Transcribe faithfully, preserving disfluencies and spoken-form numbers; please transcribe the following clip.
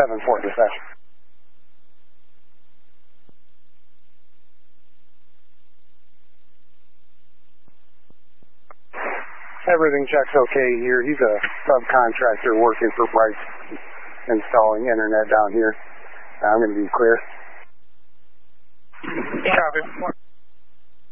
seven for dispatch. Everything checks okay here. He's a subcontractor working for Bryce, installing internet down here. I'm going to be clear. Copy.